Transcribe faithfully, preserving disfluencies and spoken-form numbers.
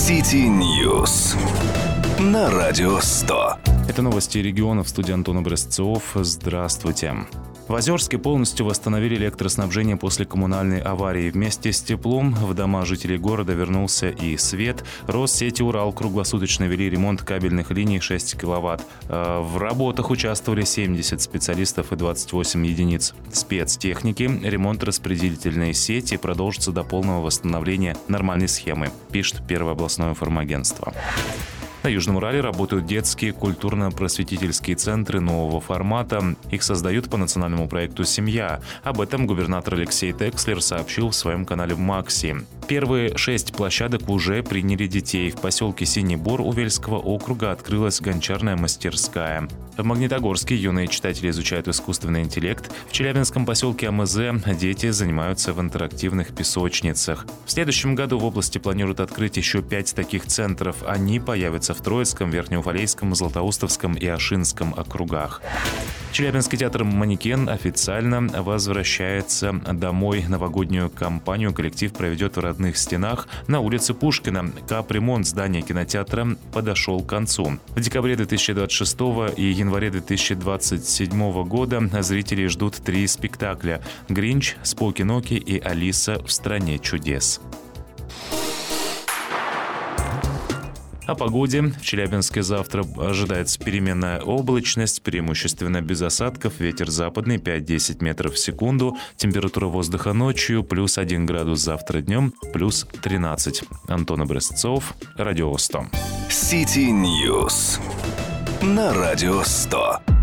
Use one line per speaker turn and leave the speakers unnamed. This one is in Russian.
City News на Радио сто.
Это новости регионов. В студии Антон Образцов. Здравствуйте. В Озерске полностью восстановили электроснабжение после коммунальной аварии. Вместе с теплом в дома жителей города вернулся и свет. Россети «Урал» круглосуточно вели ремонт кабельных линий шесть киловатт. В работах участвовали семьдесят специалистов и двадцать восемь единиц спецтехники. Ремонт распределительной сети продолжится до полного восстановления нормальной схемы, пишет Первое областное информагентство. На Южном Урале работают детские культурно-просветительские центры нового формата. Их создают по национальному проекту «Семья». Об этом губернатор Алексей Текслер сообщил в своем канале в Макси. Первые шесть площадок уже приняли детей. В поселке Синий Бор Увельского округа открылась гончарная мастерская. В Магнитогорске юные читатели изучают искусственный интеллект. В Челябинском поселке АМЗ дети занимаются в интерактивных песочницах. В следующем году в области планируют открыть еще пять таких центров. Они появятся в Троицком, Верхнеуфалейском, Златоустовском и Ашинском округах. Челябинский театр «Манекен» официально возвращается домой. Новогоднюю кампанию коллектив проведет в родных стенах на улице Пушкина. Капремонт здания кинотеатра подошел к концу. В декабре две тысячи двадцать шестого и январе две тысячи двадцать седьмого года зрители ждут три спектакля: «Гринч», «Споки Ноки» и «Алиса в стране чудес». О погоде. В Челябинске завтра ожидается переменная облачность, преимущественно без осадков, ветер западный пять-десять метров в секунду, температура воздуха ночью плюс один градус, завтра днем плюс тринадцать. Антон Образцов, Радио сто.
City News на Радио сто.